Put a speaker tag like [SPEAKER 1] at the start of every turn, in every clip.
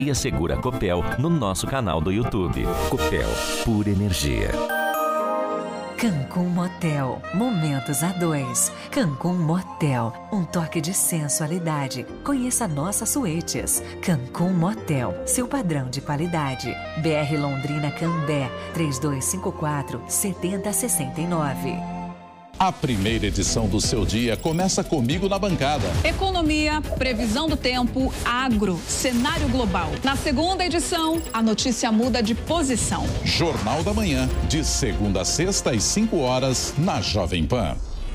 [SPEAKER 1] E a Segura Copel no nosso canal do YouTube. Copel, pura energia.
[SPEAKER 2] Cancún Motel, momentos a dois. Cancún Motel, um toque de sensualidade. Conheça nossas suítes. Cancún Motel, seu padrão de qualidade. BR Londrina Cambé, 3254-7069.
[SPEAKER 3] A primeira edição do Seu Dia começa comigo na bancada.
[SPEAKER 4] Economia, previsão do tempo, agro, cenário global. Na segunda edição, a notícia muda de posição.
[SPEAKER 3] Jornal da Manhã, de segunda a sexta às 5 horas, na Jovem Pan.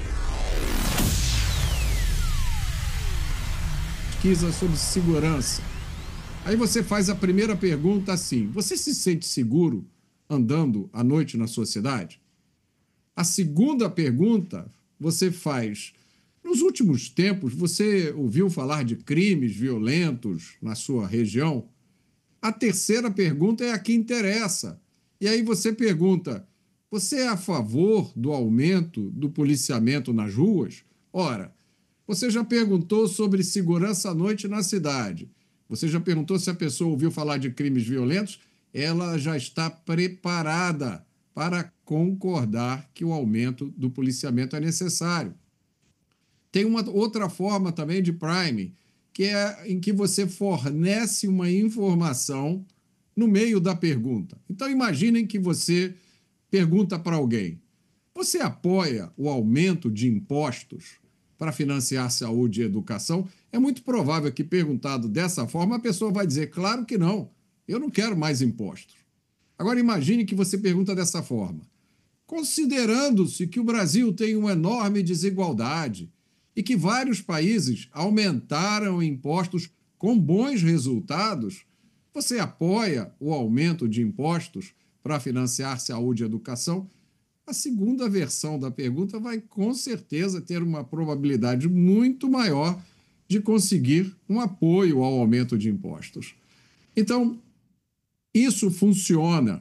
[SPEAKER 5] Pesquisa sobre segurança. Aí você faz a primeira pergunta assim: você se sente seguro andando à noite na sua cidade? A segunda pergunta você faz: nos últimos tempos, você ouviu falar de crimes violentos na sua região? A terceira pergunta é a que interessa. E aí você pergunta: você é a favor do aumento do policiamento nas ruas? Ora, você já perguntou sobre segurança à noite na cidade. Você já perguntou se a pessoa ouviu falar de crimes violentos? Ela já está preparada para concordar que o aumento do policiamento é necessário. Tem uma outra forma também de priming, que é em que você fornece uma informação no meio da pergunta. Então, imaginem que você pergunta para alguém: você apoia o aumento de impostos para financiar saúde e educação? É muito provável que, perguntado dessa forma, a pessoa vai dizer: claro que não, eu não quero mais impostos. Agora, imagine que você pergunta dessa forma: considerando-se que o Brasil tem uma enorme desigualdade e que vários países aumentaram impostos com bons resultados, você apoia o aumento de impostos para financiar saúde e educação? A segunda versão da pergunta vai, com certeza, ter uma probabilidade muito maior de conseguir um apoio ao aumento de impostos. Então, isso funciona.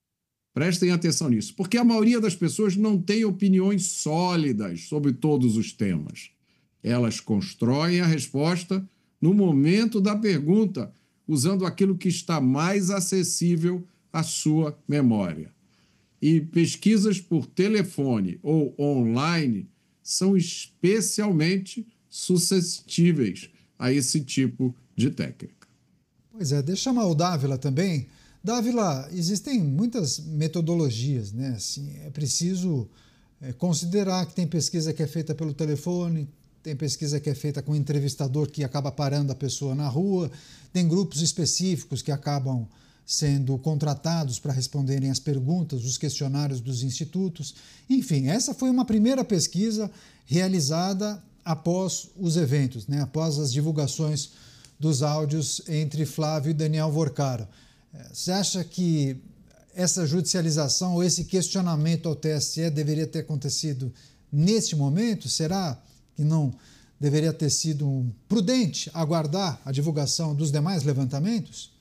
[SPEAKER 5] Prestem atenção nisso, porque a maioria das pessoas não tem opiniões sólidas sobre todos os temas. Elas constroem a resposta no momento da pergunta, usando aquilo que está mais acessível à sua memória. E pesquisas por telefone ou online são especialmente suscetíveis a esse tipo de técnica.
[SPEAKER 6] Pois é, deixa eu chamar o Dávila também. Dávila, existem muitas metodologias, né? Assim, é preciso considerar que tem pesquisa que é feita pelo telefone, tem pesquisa que é feita com um entrevistador que acaba parando a pessoa na rua, tem grupos específicos que acabam sendo contratados para responderem as perguntas, os questionários dos institutos. Enfim, essa foi uma primeira pesquisa realizada após os eventos, né? Após as divulgações dos áudios entre Flávio e Daniel Vorcaro. Você acha que essa judicialização ou esse questionamento ao TSE deveria ter acontecido neste momento? Será que não deveria ter sido prudente aguardar a divulgação dos demais levantamentos?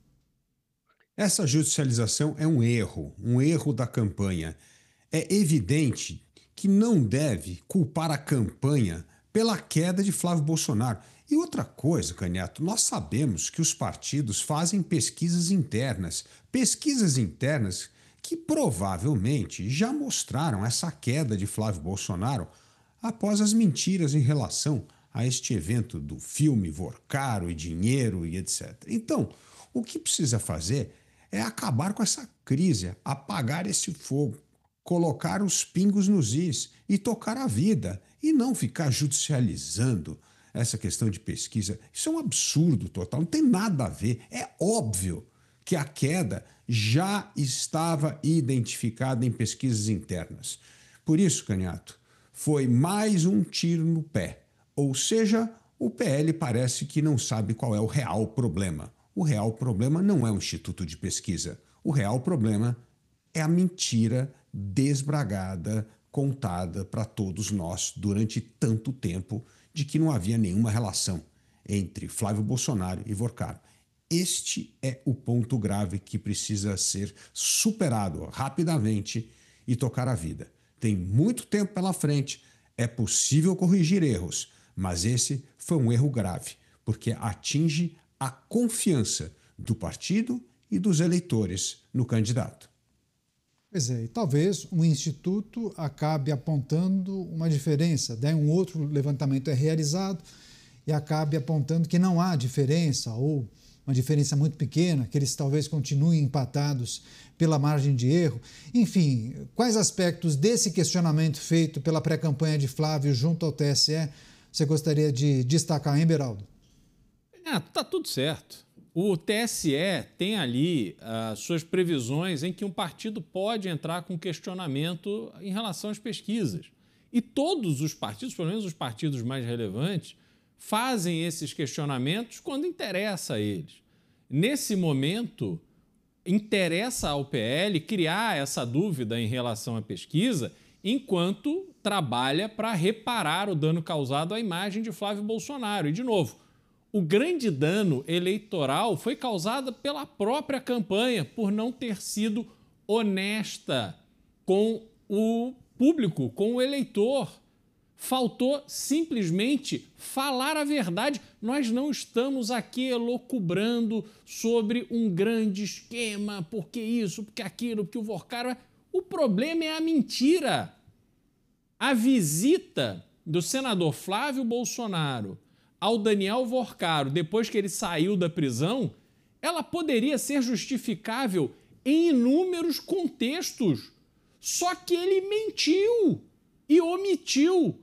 [SPEAKER 7] Essa judicialização é um erro da campanha. É evidente que não deve culpar a campanha pela queda de Flávio Bolsonaro. E outra coisa, Canhoto, nós sabemos que os partidos fazem pesquisas internas que provavelmente já mostraram essa queda de Flávio Bolsonaro após as mentiras em relação a este evento do filme Vorcaro e dinheiro e etc. Então, o que precisa fazer é acabar com essa crise, apagar esse fogo, colocar os pingos nos is e tocar a vida, e não ficar judicializando essa questão de pesquisa. Isso é um absurdo total, não tem nada a ver. É óbvio que a queda já estava identificada em pesquisas internas. Por isso, Canhoto, foi mais um tiro no pé. Ou seja, o PL parece que não sabe qual é o real problema. O real problema não é o Instituto de Pesquisa. O real problema é a mentira desbragada, contada para todos nós durante tanto tempo, de que não havia nenhuma relação entre Flávio Bolsonaro e Vorcaro. Este é o ponto grave que precisa ser superado rapidamente e tocar a vida. Tem muito tempo pela frente, é possível corrigir erros, mas esse foi um erro grave, porque atinge a confiança do partido e dos eleitores no candidato.
[SPEAKER 6] Pois é, e talvez um instituto acabe apontando uma diferença, daí um outro levantamento é realizado e acabe apontando que não há diferença ou uma diferença muito pequena, que eles talvez continuem empatados pela margem de erro. Enfim, quais aspectos desse questionamento feito pela pré-campanha de Flávio junto ao TSE você gostaria de destacar, hein, Beraldo?
[SPEAKER 8] Tá tudo certo. O TSE tem ali suas previsões em que um partido pode entrar com questionamento em relação às pesquisas. E todos os partidos, pelo menos os partidos mais relevantes, fazem esses questionamentos quando interessa a eles. Nesse momento, interessa ao PL criar essa dúvida em relação à pesquisa enquanto trabalha para reparar o dano causado à imagem de Flávio Bolsonaro. E, de novo, o grande dano eleitoral foi causado pela própria campanha, por não ter sido honesta com o público, com o eleitor. Faltou simplesmente falar a verdade. Nós não estamos aqui elucubrando sobre um grande esquema, porque isso, porque aquilo, porque o Vorcaro. O problema é a mentira. A visita do senador Flávio Bolsonaro ao Daniel Vorcaro, depois que ele saiu da prisão, ela poderia ser justificável em inúmeros contextos. Só que ele mentiu e omitiu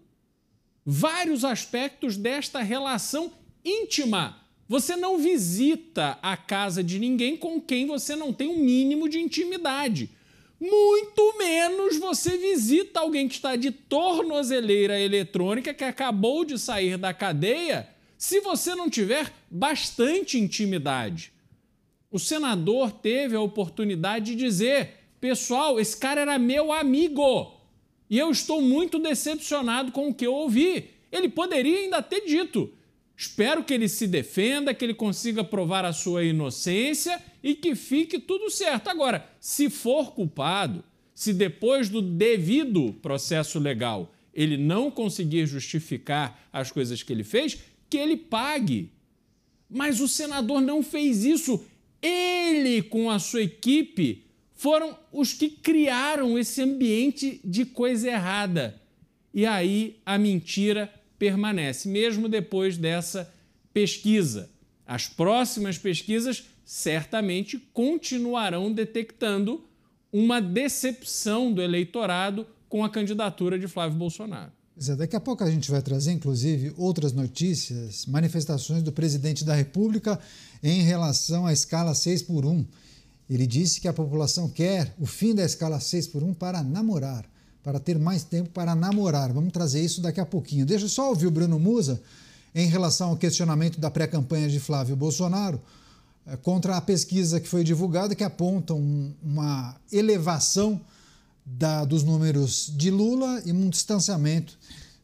[SPEAKER 8] vários aspectos desta relação íntima. Você não visita a casa de ninguém com quem você não tem um mínimo de intimidade. Muito menos você visita alguém que está de tornozeleira eletrônica, que acabou de sair da cadeia, se você não tiver bastante intimidade. O senador teve a oportunidade de dizer: pessoal, esse cara era meu amigo e eu estou muito decepcionado com o que eu ouvi. Ele poderia ainda ter dito: espero que ele se defenda, que ele consiga provar a sua inocência e que fique tudo certo. Agora, se for culpado, se depois do devido processo legal ele não conseguir justificar as coisas que ele fez, que ele pague. Mas o senador não fez isso. Ele, com a sua equipe, foram os que criaram esse ambiente de coisa errada. E aí a mentira permanece, mesmo depois dessa pesquisa. As próximas pesquisas certamente continuarão detectando uma decepção do eleitorado com a candidatura de Flávio Bolsonaro.
[SPEAKER 6] Daqui a pouco a gente vai trazer, inclusive, outras notícias, manifestações do presidente da República em relação à escala 6x1. Ele disse que a população quer o fim da escala 6x1 para namorar, para ter mais tempo para namorar. Vamos trazer isso daqui a pouquinho. Deixa eu só ouvir o Bruno Musa em relação ao questionamento da pré-campanha de Flávio Bolsonaro contra a pesquisa que foi divulgada, que aponta uma elevação dos números de Lula e um distanciamento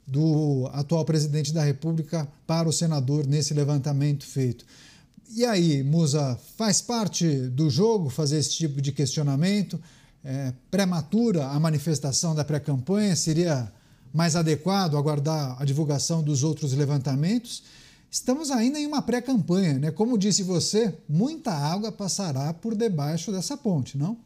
[SPEAKER 6] do atual presidente da República para o senador nesse levantamento feito. E aí, Musa, faz parte do jogo fazer esse tipo de questionamento? Prematura a manifestação da pré-campanha? Seria mais adequado aguardar a divulgação dos outros levantamentos? Estamos ainda em uma pré-campanha, né? Como disse você, muita água passará por debaixo dessa ponte, não?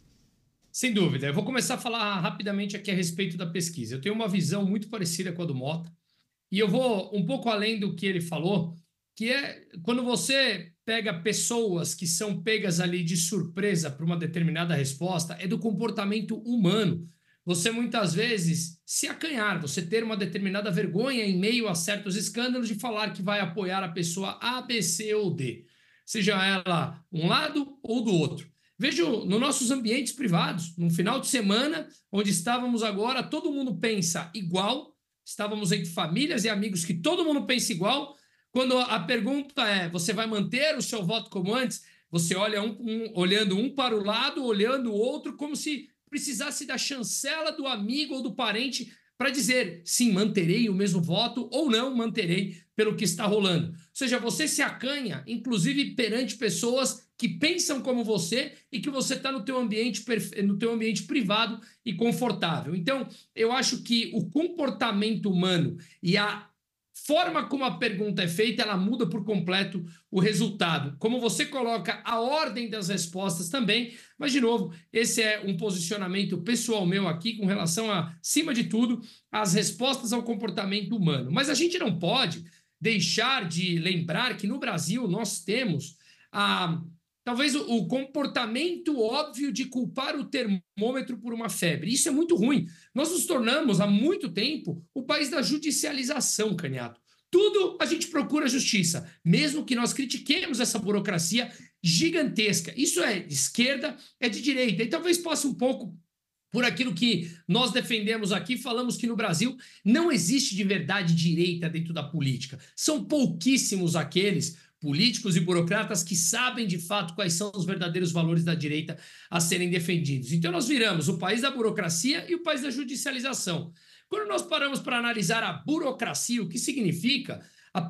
[SPEAKER 9] Sem dúvida. Eu vou começar a falar rapidamente aqui a respeito da pesquisa. Eu tenho uma visão muito parecida com a do Mota e eu vou um pouco além do que ele falou, que é quando você pega pessoas que são pegas ali de surpresa por uma determinada resposta, é do comportamento humano. Você muitas vezes se acanhar, você ter uma determinada vergonha em meio a certos escândalos de falar que vai apoiar a pessoa A, B, C ou D, seja ela um lado ou do outro. Vejo nos nossos ambientes privados, num final de semana, onde estávamos agora, todo mundo pensa igual, estávamos entre famílias e amigos que todo mundo pensa igual. Quando a pergunta é, você vai manter o seu voto como antes? Você olha olhando um para o lado, olhando o outro, como se precisasse da chancela do amigo ou do parente para dizer, sim, manterei o mesmo voto ou não manterei pelo que está rolando. Ou seja, você se acanha, inclusive perante pessoas que pensam como você e que você está no teu ambiente privado e confortável. Então, eu acho que o comportamento humano e a forma como a pergunta é feita, ela muda por completo o resultado. Como você coloca a ordem das respostas também, mas, de novo, esse é um posicionamento pessoal meu aqui com relação a, acima de tudo, às respostas ao comportamento humano. Mas a gente não pode deixar de lembrar que no Brasil nós temos talvez o comportamento óbvio de culpar o termômetro por uma febre. Isso é muito ruim. Nós nos tornamos, há muito tempo, o país da judicialização, Caniato. Tudo a gente procura justiça, mesmo que nós critiquemos essa burocracia gigantesca. Isso é de esquerda, é de direita. E talvez possa um pouco por aquilo que nós defendemos aqui, falamos que no Brasil não existe de verdade direita dentro da política. São pouquíssimos aqueles políticos e burocratas que sabem de fato quais são os verdadeiros valores da direita a serem defendidos. Então nós viramos o país da burocracia e o país da judicialização. Quando nós paramos para analisar a burocracia, o que significa,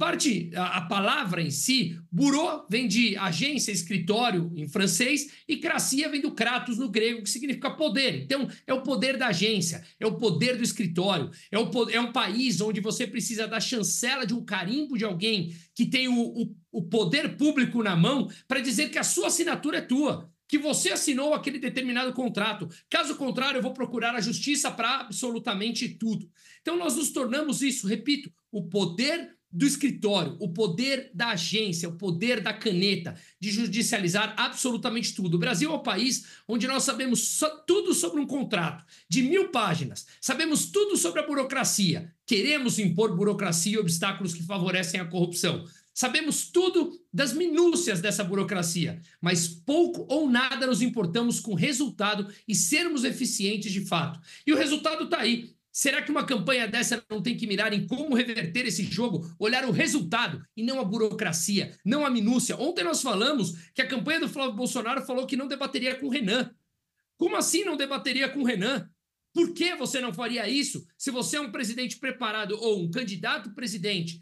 [SPEAKER 9] a palavra em si, bureau vem de agência, escritório em francês, e cracia vem do kratos no grego, que significa poder. Então, é o poder da agência, é o poder do escritório, é um país onde você precisa da chancela de um carimbo de alguém que tem o poder público na mão para dizer que a sua assinatura é tua, que você assinou aquele determinado contrato. Caso contrário, eu vou procurar a justiça para absolutamente tudo. Então, nós nos tornamos isso, repito, o poder do escritório, o poder da agência, o poder da caneta, de judicializar absolutamente tudo. O Brasil é o país onde nós sabemos tudo sobre um contrato de 1000 páginas, sabemos tudo sobre a burocracia, queremos impor burocracia e obstáculos que favorecem a corrupção. Sabemos tudo das minúcias dessa burocracia, mas pouco ou nada nos importamos com o resultado e sermos eficientes de fato. E o resultado está aí. Será que uma campanha dessa não tem que mirar em como reverter esse jogo, olhar o resultado e não a burocracia, não a minúcia? Ontem nós falamos que a campanha do Flávio Bolsonaro falou que não debateria com o Renan. Como assim não debateria com o Renan? Por que você não faria isso se você é um presidente preparado ou um candidato presidente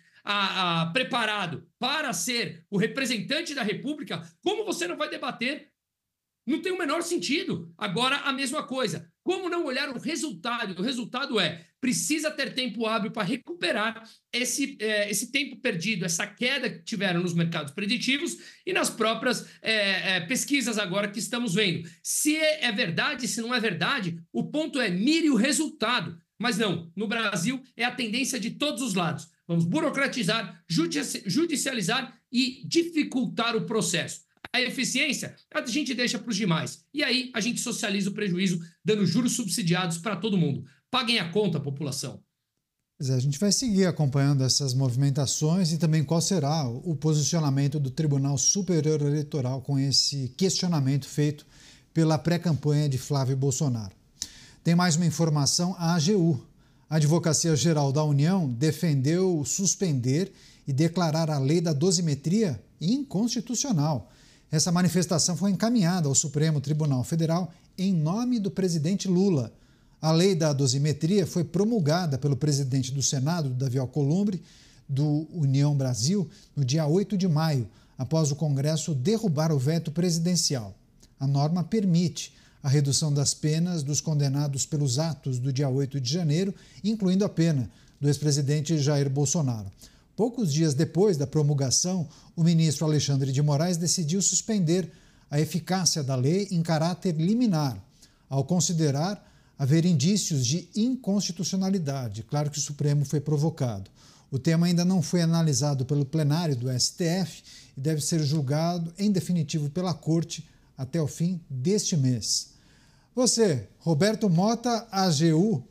[SPEAKER 9] preparado para ser o representante da República? Como você não vai debater? Não tem o menor sentido. Agora, a mesma coisa. Como não olhar o resultado? O resultado precisa ter tempo hábil para recuperar esse tempo perdido, essa queda que tiveram nos mercados preditivos e nas próprias pesquisas agora que estamos vendo. Se é verdade, se não é verdade, o ponto é mire o resultado. Mas não, no Brasil é a tendência de todos os lados. Vamos burocratizar, judicializar e dificultar o processo. A eficiência a gente deixa para os demais. E aí a gente socializa o prejuízo, dando juros subsidiados para todo mundo. Paguem a conta, população.
[SPEAKER 6] Pois é, a gente vai seguir acompanhando essas movimentações e também qual será o posicionamento do Tribunal Superior Eleitoral com esse questionamento feito pela pré-campanha de Flávio Bolsonaro. Tem mais uma informação, a AGU, a Advocacia Geral da União, defendeu suspender e declarar a lei da dosimetria inconstitucional. Essa manifestação foi encaminhada ao Supremo Tribunal Federal em nome do presidente Lula. A lei da dosimetria foi promulgada pelo presidente do Senado, Davi Alcolumbre, do União Brasil, no dia 8 de maio, após o Congresso derrubar o veto presidencial. A norma permite a redução das penas dos condenados pelos atos do dia 8 de janeiro, incluindo a pena do ex-presidente Jair Bolsonaro. Poucos dias depois da promulgação, o ministro Alexandre de Moraes decidiu suspender a eficácia da lei em caráter liminar, ao considerar haver indícios de inconstitucionalidade. Claro que o Supremo foi provocado. O tema ainda não foi analisado pelo plenário do STF e deve ser julgado em definitivo pela Corte até o fim deste mês. Você, Roberto Mota, AGU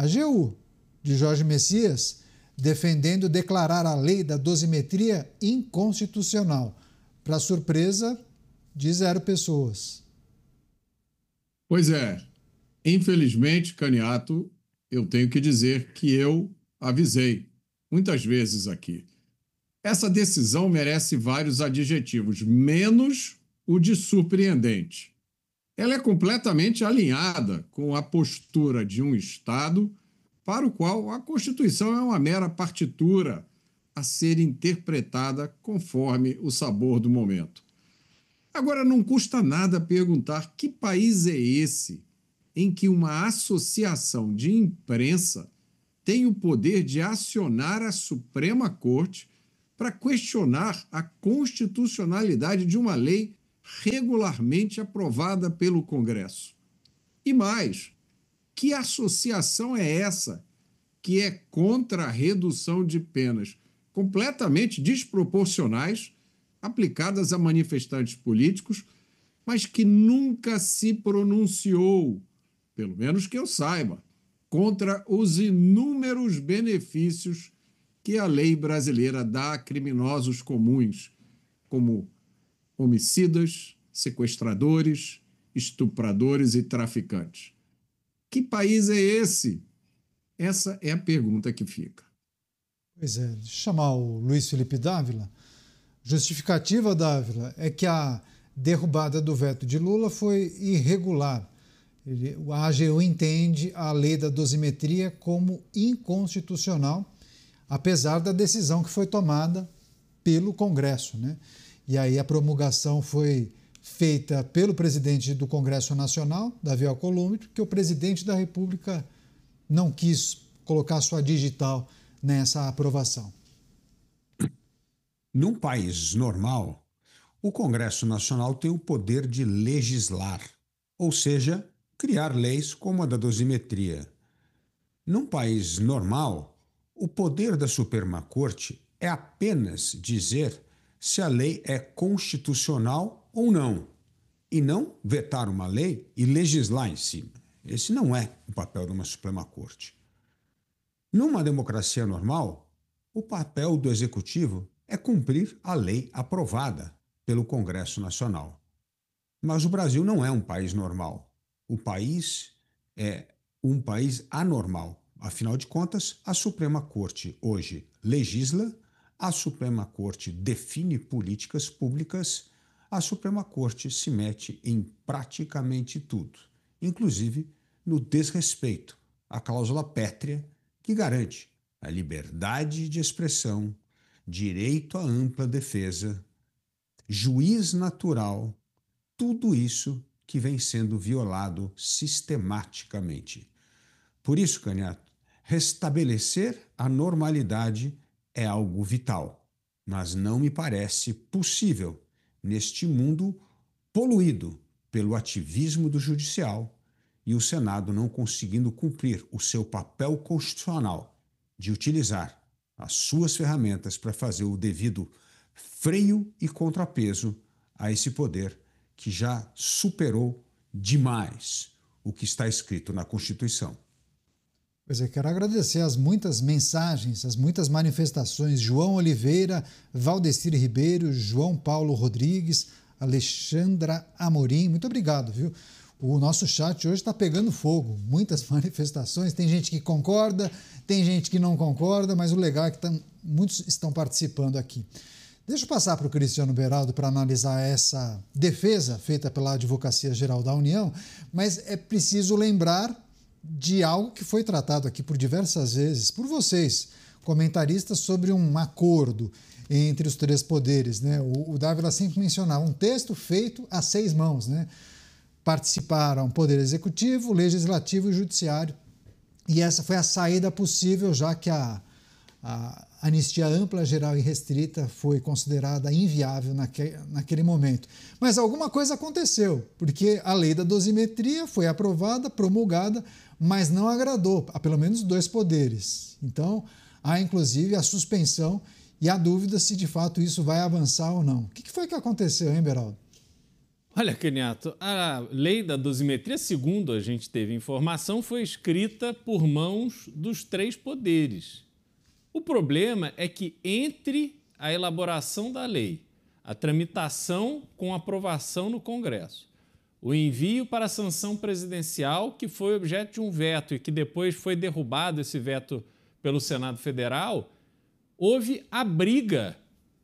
[SPEAKER 6] de Jorge Messias, defendendo declarar a lei da dosimetria inconstitucional, para surpresa de 0 pessoas.
[SPEAKER 5] Pois é, infelizmente, Caniato, eu tenho que dizer que eu avisei muitas vezes aqui. Essa decisão merece vários adjetivos, menos o de surpreendente. Ela é completamente alinhada com a postura de um Estado para o qual a Constituição é uma mera partitura a ser interpretada conforme o sabor do momento. Agora, não custa nada perguntar que país é esse em que uma associação de imprensa tem o poder de acionar a Suprema Corte para questionar a constitucionalidade de uma lei regularmente aprovada pelo Congresso. E mais, que associação é essa que é contra a redução de penas completamente desproporcionais aplicadas a manifestantes políticos, mas que nunca se pronunciou, pelo menos que eu saiba, contra os inúmeros benefícios que a lei brasileira dá a criminosos comuns, como homicidas, sequestradores, estupradores e traficantes. Que país é esse? Essa é a pergunta que fica.
[SPEAKER 6] Pois é, deixa eu chamar o Luiz Felipe Dávila. Justificativa, Dávila, é que a derrubada do veto de Lula foi irregular. A AGU entende a lei da dosimetria como inconstitucional, apesar da decisão que foi tomada pelo Congresso, né? E aí a promulgação foi feita pelo presidente do Congresso Nacional, Davi Alcolumbre, porque o presidente da República não quis colocar sua digital nessa aprovação.
[SPEAKER 7] Num país normal, o Congresso Nacional tem o poder de legislar, ou seja, criar leis como a da dosimetria. Num país normal, o poder da Suprema Corte é apenas dizer se a lei é constitucional ou não, e não vetar uma lei e legislar em cima. Esse não é o papel de uma Suprema Corte. Numa democracia normal, o papel do Executivo é cumprir a lei aprovada pelo Congresso Nacional. Mas o Brasil não é um país normal. O país é um país anormal. Afinal de contas, a Suprema Corte hoje legisla, a Suprema Corte define políticas públicas, a Suprema Corte se mete em praticamente tudo, inclusive no desrespeito à cláusula pétrea que garante a liberdade de expressão, direito à ampla defesa, juiz natural, tudo isso que vem sendo violado sistematicamente. Por isso, Canhato, restabelecer a normalidade é algo vital, mas não me parece possível neste mundo poluído pelo ativismo do judicial e o Senado não conseguindo cumprir o seu papel constitucional de utilizar as suas ferramentas para fazer o devido freio e contrapeso a esse poder que já superou demais o que está escrito na Constituição.
[SPEAKER 6] Pois é, quero agradecer as muitas mensagens, as muitas manifestações. João Oliveira, Valdecir Ribeiro, João Paulo Rodrigues, Alexandra Amorim, muito obrigado, viu? O nosso chat hoje está pegando fogo, muitas manifestações, tem gente que concorda, tem gente que não concorda, mas o legal é que muitos estão participando aqui. Deixa eu passar para o Cristiano Beraldo para analisar essa defesa feita pela Advocacia Geral da União, mas é preciso lembrar de algo que foi tratado aqui por diversas vezes por vocês, comentaristas, sobre um acordo entre os três poderes, né? O Dávila sempre mencionava um texto feito a 6 mãos, né? Participaram Poder Executivo, Legislativo e Judiciário, e essa foi a saída possível, já que a anistia ampla, geral e restrita foi considerada inviável naquele momento. Mas alguma coisa aconteceu, porque a lei da dosimetria foi aprovada, promulgada, mas não agradou a pelo menos 2 poderes. Então, há inclusive a suspensão e a dúvida se de fato isso vai avançar ou não. O que foi que aconteceu, hein, Beraldo?
[SPEAKER 8] Olha, Canhato, a lei da dosimetria, segundo a gente teve informação, foi escrita por mãos dos 3 poderes. O problema é que entre a elaboração da lei, a tramitação com aprovação no Congresso, o envio para a sanção presidencial, que foi objeto de um veto e que depois foi derrubado esse veto pelo Senado Federal, houve a briga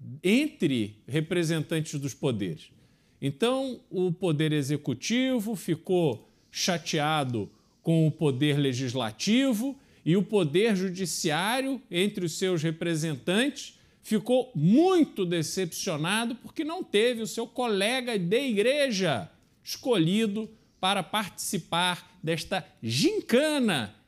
[SPEAKER 8] entre representantes dos poderes. Então, o Poder Executivo ficou chateado com o Poder Legislativo e o Poder Judiciário, entre os seus representantes, ficou muito decepcionado porque não teve o seu colega de igreja escolhido para participar desta gincana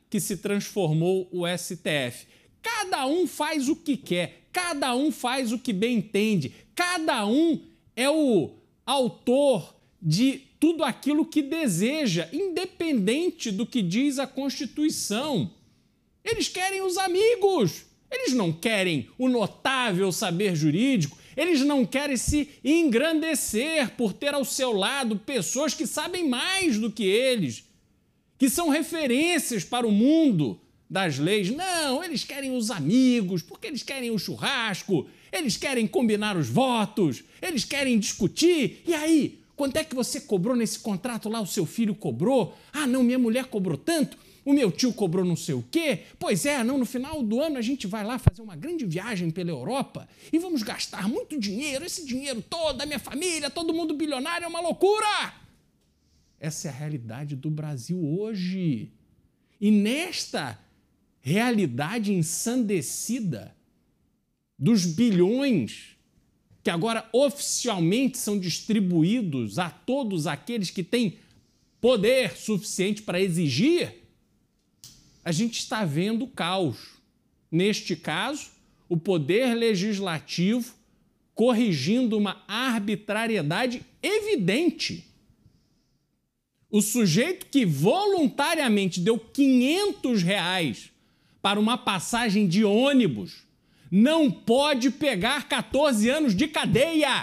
[SPEAKER 8] que se transformou o STF. Cada um faz o que quer, cada um faz o que bem entende, cada um é o autor de tudo aquilo que deseja, independente do que diz a Constituição. Eles querem os amigos, eles não querem o notável saber jurídico, eles não querem se engrandecer por ter ao seu lado pessoas que sabem mais do que eles, que são referências para o mundo das leis. Não, eles querem os amigos, porque eles querem o churrasco, eles querem combinar os votos, eles querem discutir. E aí, quanto é que você cobrou nesse contrato lá, o seu filho cobrou? Ah, não, minha mulher cobrou tanto, o meu tio cobrou não sei o quê. Pois é, não, no final do ano a gente vai lá fazer uma grande viagem pela Europa e vamos gastar muito dinheiro, esse dinheiro todo, da minha família, todo mundo bilionário, é uma loucura! Essa é a realidade do Brasil hoje. E nesta realidade ensandecida dos bilhões que agora oficialmente são distribuídos a todos aqueles que têm poder suficiente para exigir, a gente está vendo o caos. Neste caso, o poder legislativo corrigindo uma arbitrariedade evidente. O sujeito que voluntariamente deu R$500 para uma passagem de ônibus não pode pegar 14 anos de cadeia.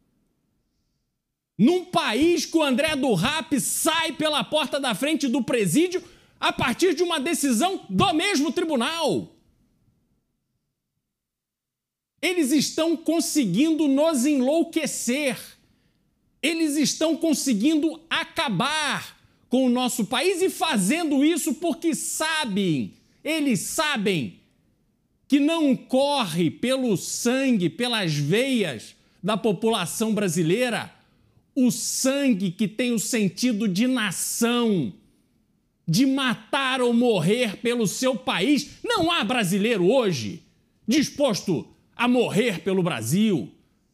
[SPEAKER 8] Num país que o André do Rap sai pela porta da frente do presídio a partir de uma decisão do mesmo tribunal. Eles estão conseguindo nos enlouquecer. Eles estão conseguindo acabar com o nosso país e fazendo isso porque sabem, eles sabem que não corre pelo sangue, pelas veias da população brasileira, o sangue que tem o sentido de nação, de matar ou morrer pelo seu país. Não há brasileiro hoje disposto a morrer pelo Brasil.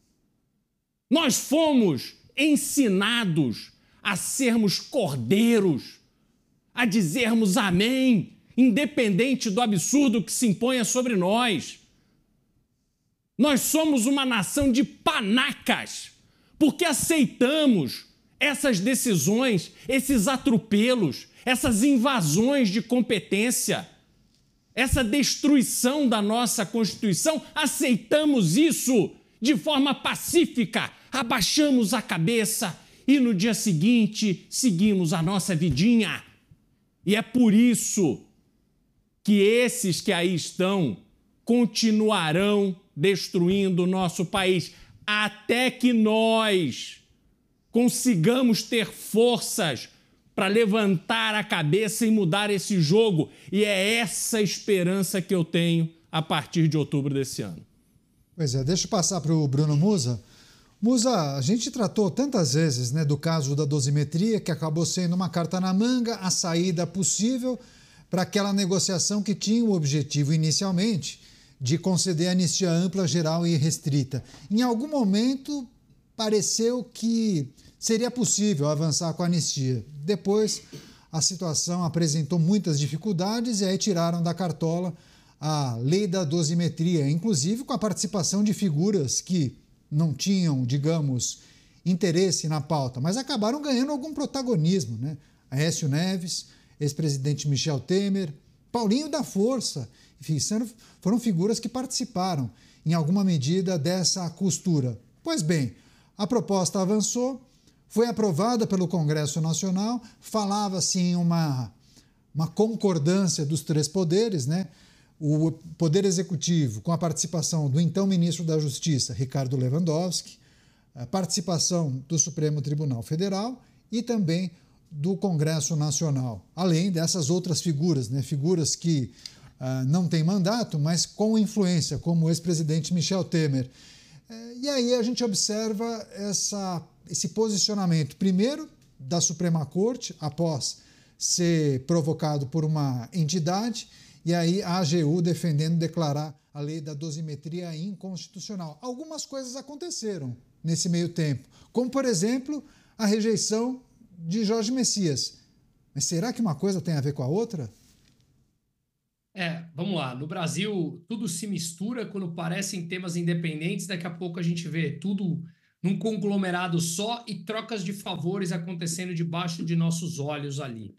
[SPEAKER 8] Nós fomos ensinados a sermos cordeiros, a dizermos amém, independente do absurdo que se imponha sobre nós. Nós somos uma nação de panacas, porque aceitamos essas decisões, esses atropelos, essas invasões de competência, essa destruição da nossa Constituição. Aceitamos isso de forma pacífica, abaixamos a cabeça e no dia seguinte seguimos a nossa vidinha. E é por isso que esses que aí estão continuarão destruindo o nosso país até que nós consigamos ter forças para levantar a cabeça e mudar esse jogo. E é essa esperança que eu tenho a partir de outubro desse ano.
[SPEAKER 6] Pois é, deixa eu passar para o Bruno Musa. Musa, a gente tratou tantas vezes, né, do caso da dosimetria, que acabou sendo uma carta na manga, a saída possível para aquela negociação que tinha o objetivo inicialmente de conceder anistia ampla, geral e restrita. Em algum momento pareceu que seria possível avançar com a anistia. Depois a situação apresentou muitas dificuldades e aí tiraram da cartola a lei da dosimetria, inclusive com a participação de figuras que não tinham, digamos, interesse na pauta, mas acabaram ganhando algum protagonismo, né? Aécio Neves, ex-presidente Michel Temer, Paulinho da Força, enfim, foram figuras que participaram, em alguma medida, dessa costura. Pois bem, a proposta avançou, foi aprovada pelo Congresso Nacional, falava-se em uma concordância dos três poderes, né? O Poder Executivo, com a participação do então ministro da Justiça, Ricardo Lewandowski, a participação do Supremo Tribunal Federal e também do Congresso Nacional, além dessas outras figuras, né? Figuras que não têm mandato, mas com influência, como o ex-presidente Michel Temer. E aí a gente observa esse posicionamento, primeiro, da Suprema Corte, após ser provocado por uma entidade, e aí a AGU defendendo declarar a lei da dosimetria inconstitucional. Algumas coisas aconteceram nesse meio tempo, como, por exemplo, a rejeição de Jorge Messias. Mas será que uma coisa tem a ver com a outra?
[SPEAKER 9] Vamos lá. No Brasil, tudo se mistura quando parecem temas independentes. Daqui a pouco a gente vê tudo num conglomerado só e trocas de favores acontecendo debaixo de nossos olhos ali.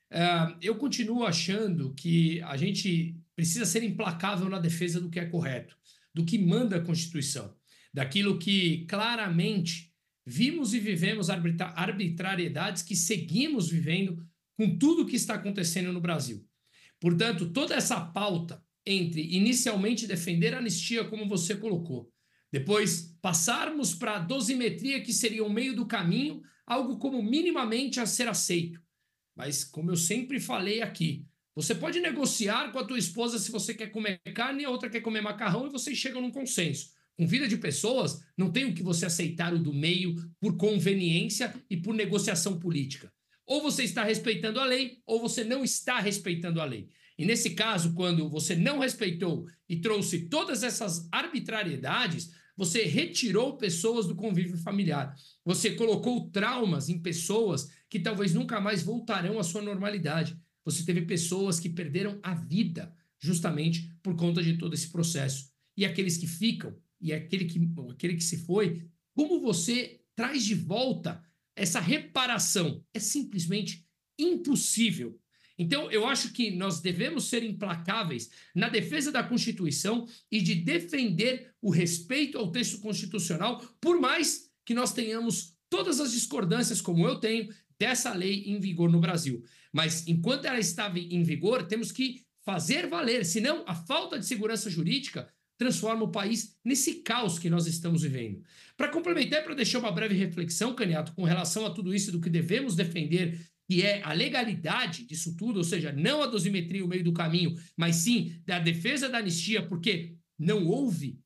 [SPEAKER 9] Eu continuo achando que a gente precisa ser implacável na defesa do que é correto, do que manda a Constituição, daquilo que claramente vimos e vivemos arbitrariedades que seguimos vivendo com tudo o que está acontecendo no Brasil. Portanto, toda essa pauta entre inicialmente defender a anistia, como você colocou, depois passarmos para a dosimetria, que seria o meio do caminho, algo como minimamente a ser aceito. Mas, como eu sempre falei aqui, você pode negociar com a tua esposa se você quer comer carne e a outra quer comer macarrão e vocês chegam num consenso. Com vida de pessoas, não tem o que você aceitar o do meio por conveniência e por negociação política. Ou você está respeitando a lei, ou você não está respeitando a lei. E nesse caso, quando você não respeitou e trouxe todas essas arbitrariedades, você retirou pessoas do convívio familiar. Você colocou traumas em pessoas que talvez nunca mais voltarão à sua normalidade. Você teve pessoas que perderam a vida justamente por conta de todo esse processo. E aqueles que ficam, e aquele que se foi, como você traz de volta essa reparação? É simplesmente impossível. Então, eu acho que nós devemos ser implacáveis na defesa da Constituição e de defender o respeito ao texto constitucional, por mais que nós tenhamos todas as discordâncias, como eu tenho, dessa lei em vigor no Brasil. Mas, enquanto ela estava em vigor, temos que fazer valer, senão a falta de segurança jurídica transforma o país nesse caos que nós estamos vivendo. Para complementar, para deixar uma breve reflexão, Caniato, com relação a tudo isso do que devemos defender, que é a legalidade disso tudo, ou seja, não a dosimetria, o meio do caminho, mas sim da defesa da anistia, porque não houve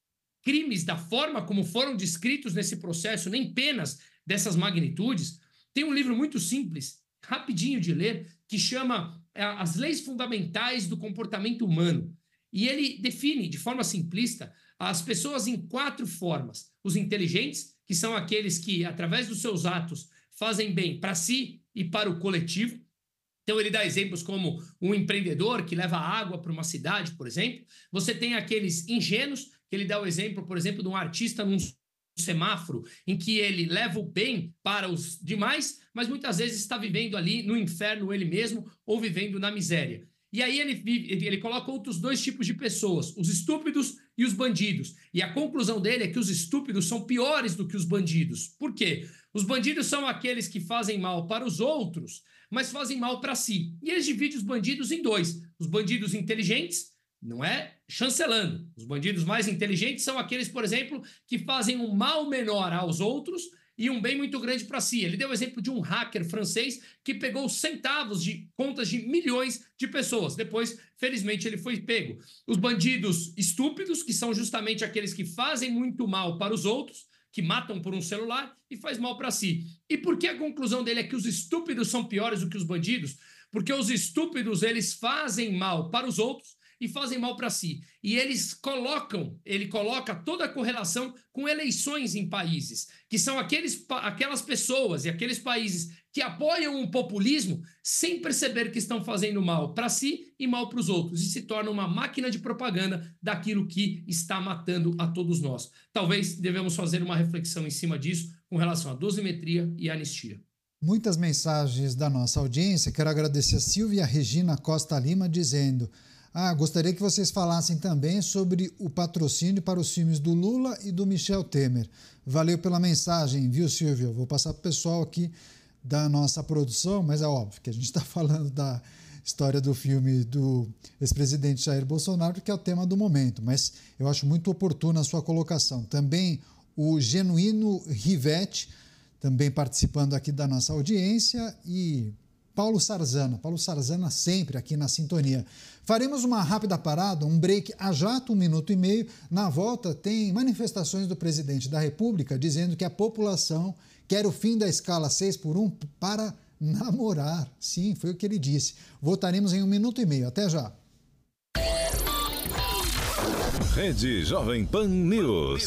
[SPEAKER 9] crimes da forma como foram descritos nesse processo, nem penas dessas magnitudes. Tem um livro muito simples, rapidinho de ler, que chama As Leis Fundamentais do Comportamento Humano. E ele define, de forma simplista, as pessoas em 4 formas. Os inteligentes, que são aqueles que, através dos seus atos, fazem bem para si e para o coletivo. Então, ele dá exemplos como um empreendedor que leva água para uma cidade, por exemplo. Você tem aqueles ingênuos, que ele dá o exemplo, por exemplo, de um artista num semáforo, em que ele leva o bem para os demais, mas muitas vezes está vivendo ali no inferno ele mesmo ou vivendo na miséria. E aí ele coloca outros 2 tipos de pessoas, os estúpidos e os bandidos. E a conclusão dele é que os estúpidos são piores do que os bandidos. Por quê? Os bandidos são aqueles que fazem mal para os outros, mas fazem mal para si. E eles dividem os bandidos em 2. Os bandidos inteligentes, não é chancelando. Os bandidos mais inteligentes são aqueles, por exemplo, que fazem um mal menor aos outros e um bem muito grande para si. Ele deu o exemplo de um hacker francês que pegou centavos de contas de milhões de pessoas. Depois, felizmente, ele foi pego. Os bandidos estúpidos, que são justamente aqueles que fazem muito mal para os outros, que matam por um celular e faz mal para si. E por que a conclusão dele é que os estúpidos são piores do que os bandidos? Porque os estúpidos, eles fazem mal para os outros e fazem mal para si. E ele coloca toda a correlação com eleições em países, que são aquelas pessoas e aqueles países que apoiam o populismo sem perceber que estão fazendo mal para si e mal para os outros, e se torna uma máquina de propaganda daquilo que está matando a todos nós. Talvez devemos fazer uma reflexão em cima disso com relação à dosimetria e à anistia.
[SPEAKER 6] Muitas mensagens da nossa audiência. Quero agradecer a Silvia e a Regina Costa Lima dizendo: gostaria que vocês falassem também sobre o patrocínio para os filmes do Lula e do Michel Temer. Valeu pela mensagem, viu, Silvia? Vou passar para o pessoal aqui da nossa produção, mas é óbvio que a gente está falando da história do filme do ex-presidente Jair Bolsonaro, que é o tema do momento, mas eu acho muito oportuna a sua colocação. Também o Genuíno Rivete, também participando aqui da nossa audiência, e Paulo Sarzana sempre aqui na sintonia. Faremos uma rápida parada, um break a jato, 1 minuto e meio. Na volta tem manifestações do presidente da República dizendo que a população quer o fim da escala 6x1 para namorar. Sim, foi o que ele disse. Voltaremos em 1 minuto e meio. Até já.
[SPEAKER 1] Rede Jovem Pan News.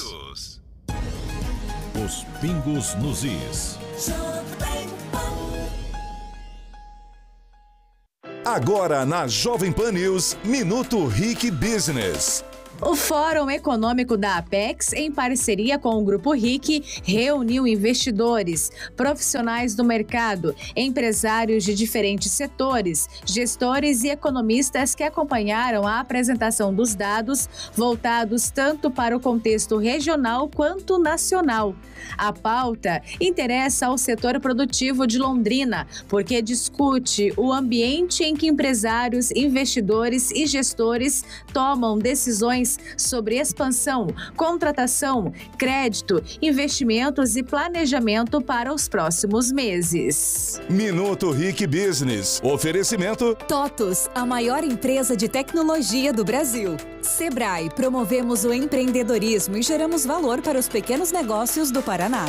[SPEAKER 1] Os pingos nos is.
[SPEAKER 10] Agora na Jovem Pan News, Minuto RIC Business.
[SPEAKER 11] O Fórum Econômico da Apex, em parceria com o Grupo RIC, reuniu investidores, profissionais do mercado, empresários de diferentes setores, gestores e economistas que acompanharam a apresentação dos dados voltados tanto para o contexto regional quanto nacional. A pauta interessa ao setor produtivo de Londrina, porque discute o ambiente em que empresários, investidores e gestores tomam decisões sobre expansão, contratação, crédito, investimentos e planejamento para os próximos meses.
[SPEAKER 10] Minuto RIC Business. Oferecimento
[SPEAKER 12] TOTUS, a maior empresa de tecnologia do Brasil. Sebrae, promovemos o empreendedorismo e geramos valor para os pequenos negócios do Paraná.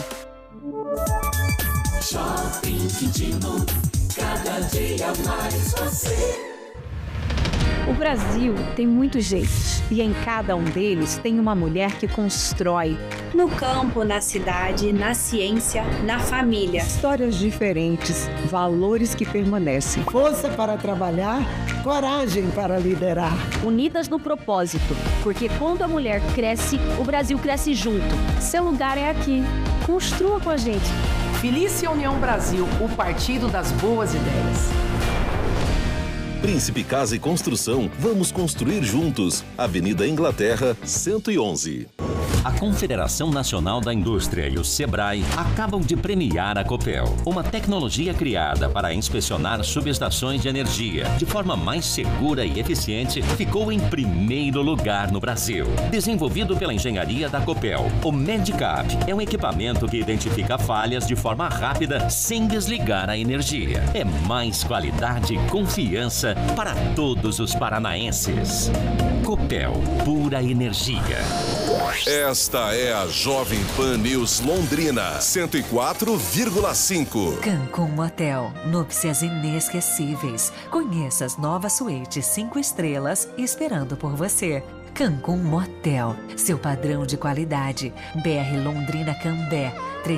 [SPEAKER 13] Shopping Quintino, cada dia mais você.
[SPEAKER 14] O Brasil tem muitos jeitos e em cada um deles tem uma mulher que constrói.
[SPEAKER 15] No campo, na cidade, na ciência, na família.
[SPEAKER 16] Histórias diferentes, valores que permanecem. Força para trabalhar, coragem para liderar.
[SPEAKER 14] Unidas no propósito, porque quando a mulher cresce, o Brasil cresce junto. Seu lugar é aqui. Construa com a gente.
[SPEAKER 17] Felícia União Brasil, o partido das boas ideias.
[SPEAKER 1] Príncipe Casa e Construção, vamos construir juntos. Avenida Inglaterra, 111. A Confederação Nacional da Indústria e o Sebrae acabam de premiar a Copel, uma tecnologia criada para inspecionar subestações de energia de forma mais segura e eficiente, ficou em primeiro lugar no Brasil. Desenvolvido pela engenharia da Copel, o Medicap é um equipamento que identifica falhas de forma rápida sem desligar a energia. É mais qualidade e confiança para todos os paranaenses. Copel, pura energia.
[SPEAKER 10] Esta é a Jovem Pan News Londrina, 104,5.
[SPEAKER 2] Cancún Motel, núpcias inesquecíveis. Conheça as novas suítes 5 estrelas esperando por você. Cancún Motel, seu padrão de qualidade. BR Londrina Cambé,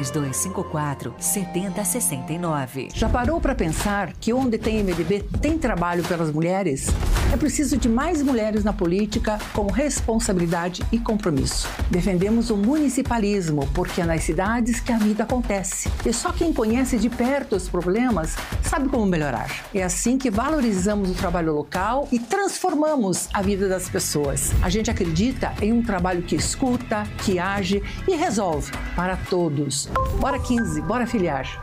[SPEAKER 2] 3254-7069.
[SPEAKER 17] Já parou para pensar que onde tem MDB tem trabalho pelas mulheres? É preciso de mais mulheres na política com responsabilidade e compromisso. Defendemos o municipalismo, porque é nas cidades que a vida acontece. E só quem conhece de perto os problemas sabe como melhorar. É assim que valorizamos o trabalho local e transformamos a vida das pessoas. A gente acredita em um trabalho que escuta, que age e resolve para todos. Bora 15, bora filiar.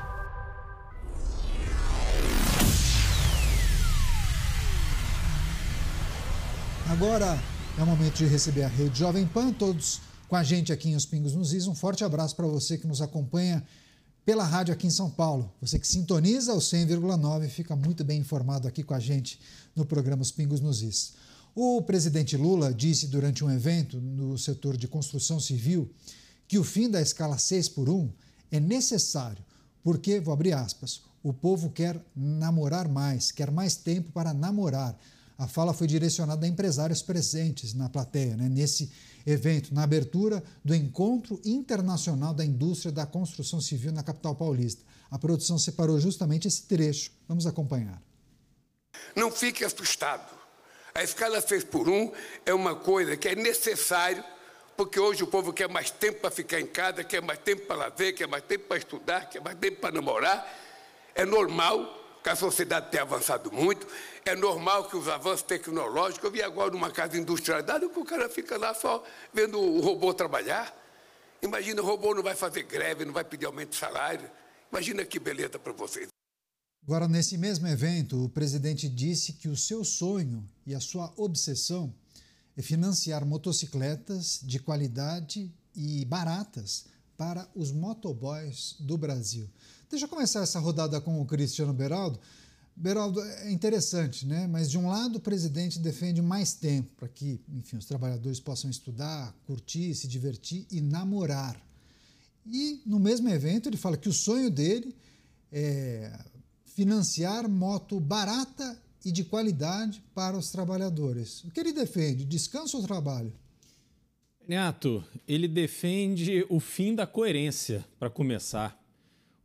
[SPEAKER 6] Agora é o momento de receber a Rede Jovem Pan, todos com a gente aqui em Os Pingos nos Is. Um forte abraço para você que nos acompanha pela rádio aqui em São Paulo. Você que sintoniza o 100,9 fica muito bem informado aqui com a gente no programa Os Pingos nos Is. O presidente Lula disse durante um evento no setor de construção civil que o fim da escala 6x1 é necessário porque, vou abrir aspas, o povo quer namorar mais, quer mais tempo para namorar. A fala foi direcionada a empresários presentes na plateia, nesse evento, na abertura do Encontro Internacional da Indústria da Construção Civil na capital paulista. A produção separou justamente esse trecho. Vamos acompanhar.
[SPEAKER 18] Não fique assustado. A escala 6x1 é uma coisa que é necessário, porque hoje o povo quer mais tempo para ficar em casa, quer mais tempo para lazer, quer mais tempo para estudar, quer mais tempo para namorar. É normal que a sociedade tenha avançado muito, é normal que os avanços tecnológicos... Eu vi agora numa casa industrializada que o cara fica lá só vendo o robô trabalhar. Imagina, o robô não vai fazer greve, não vai pedir aumento de salário. Imagina que beleza para vocês.
[SPEAKER 6] Agora, nesse mesmo evento, o presidente disse que o seu sonho e a sua obsessão é financiar motocicletas de qualidade e baratas para os motoboys do Brasil. Deixa eu começar essa rodada com o Cristiano Beraldo. Beraldo, é interessante, né? Mas de um lado o presidente defende mais tempo para que, enfim, os trabalhadores possam estudar, curtir, se divertir e namorar. E no mesmo evento ele fala que o sonho dele é financiar moto barata e de qualidade para os trabalhadores. O que ele defende? Descanso ou trabalho?
[SPEAKER 8] Neto, ele defende o fim da coerência, para começar.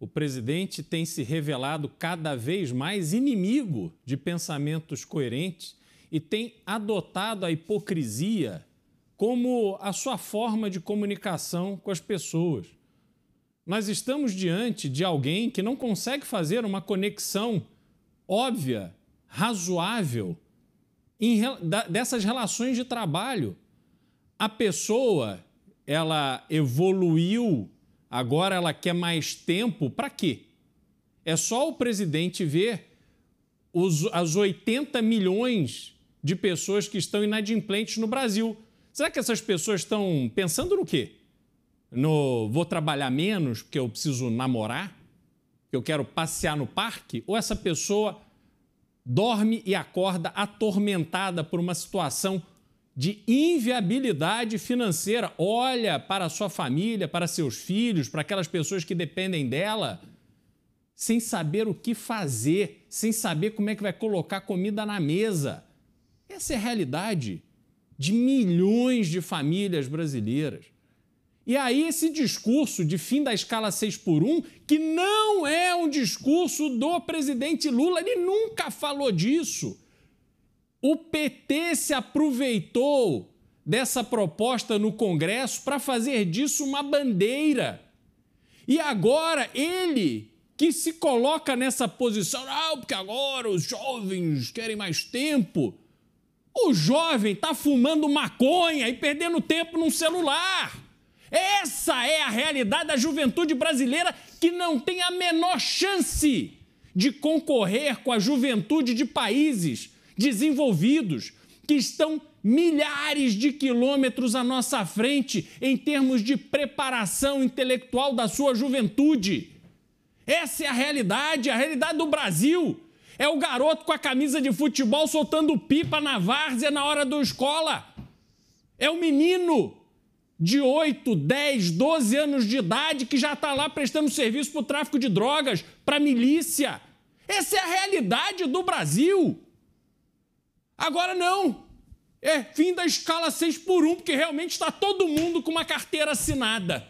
[SPEAKER 8] o presidente tem se revelado cada vez mais inimigo de pensamentos coerentes e tem adotado a hipocrisia como a sua forma de comunicação com as pessoas. Nós estamos diante de alguém que não consegue fazer uma conexão óbvia, razoável, dessas relações de trabalho. A pessoa, ela evoluiu, agora ela quer mais tempo, para quê? É só o presidente ver as 80 milhões de pessoas que estão inadimplentes no Brasil. Será que essas pessoas estão pensando no quê? Vou trabalhar menos porque eu preciso namorar? Que eu quero passear no parque? Ou essa pessoa dorme e acorda atormentada por uma situação de inviabilidade financeira? Olha para a sua família, para seus filhos, para aquelas pessoas que dependem dela, sem saber o que fazer, sem saber como é que vai colocar comida na mesa. Essa é a realidade de milhões de famílias brasileiras. E aí esse discurso de fim da escala 6x1, que não é um discurso do presidente Lula, ele nunca falou disso. O PT se aproveitou dessa proposta no Congresso para fazer disso uma bandeira. E agora ele que se coloca nessa posição, porque agora os jovens querem mais tempo. O jovem está fumando maconha e perdendo tempo num celular. Essa é a realidade da juventude brasileira, que não tem a menor chance de concorrer com a juventude de países desenvolvidos, que estão milhares de quilômetros à nossa frente em termos de preparação intelectual da sua juventude. Essa é a realidade do Brasil. É o garoto com a camisa de futebol soltando pipa na várzea na hora da escola. É o menino de 8, 10, 12 anos de idade que já está lá prestando serviço para o tráfico de drogas, para a milícia. Essa é a realidade do Brasil. Agora não. É fim da escala 6x1, porque realmente está todo mundo com uma carteira assinada.